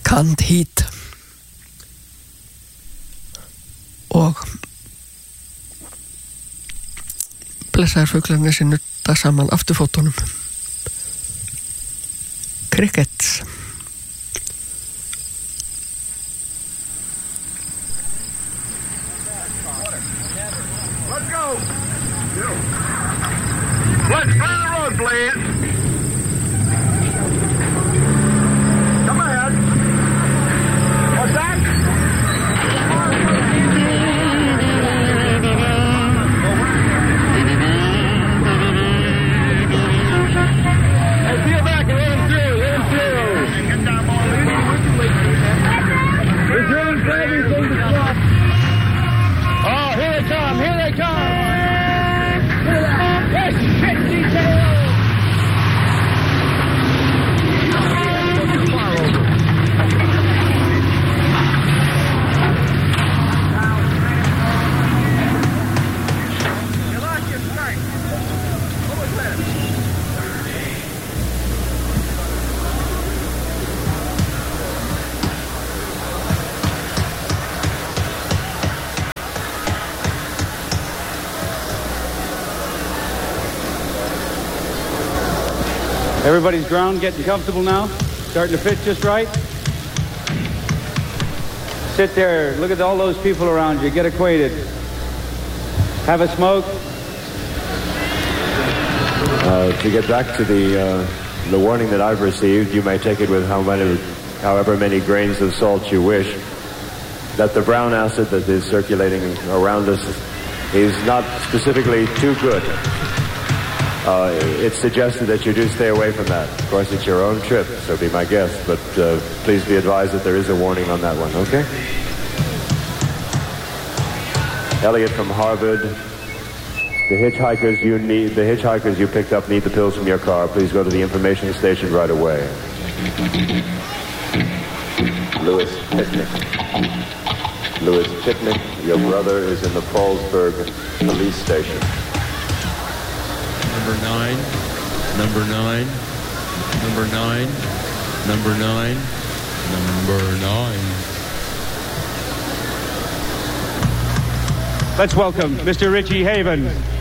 Canned Heat og blessaður fuglarnir sem nutta saman afturfótunum. Crickets. Let's go. Let's clear the road, please. Come ahead. What's that? Hey, see you back and let him through. Let him through. Get down, boy. We're doing everything to stop. Oh, here they come. Here they come. Yes, shit, detail. Everybody's ground getting comfortable now? Starting to fit just right? Sit there, look at all those people around you, get acquainted. Have a smoke. To get back to the warning that I've received, you may take it with however many grains of salt you wish, that the brown acid that is circulating around us is not specifically too good. It's suggested that you do stay away from that. Of course, it's your own trip, so be my guest, but please be advised that there is a warning on that one, okay? Elliot from Harvard. The hitchhikers you picked up need the pills from your car. Please go to the information station right away. Louis Picnic, your brother is in the Paulsburg police station. Number 9, number 9, number 9, number 9, number 9. Let's welcome Mr. Richie Havens.